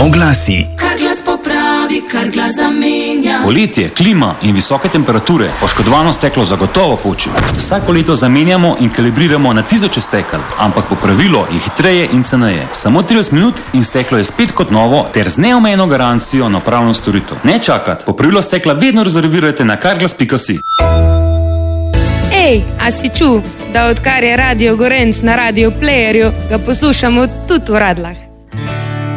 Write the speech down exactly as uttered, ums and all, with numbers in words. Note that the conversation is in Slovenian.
Oglasi. Carglass popravi, Carglass zamenja. Poletje, klima in visoke temperature poškodovano steklo zagotovo poči. Vsako leto zamenjamo in kalibriramo na tisoče stekel, ampak popravilo je hitreje in ceneje. Samo trideset minut in steklo je spet kot novo ter z neomejeno garancijo na opravljeno storitev. Ne čakati, popravilo stekla vedno rezervirajte na carglass pika si. Ej, a si čuv, da odkar je Radio Gorenc na Radio Playerju, ga poslušamo tudi v Radlah?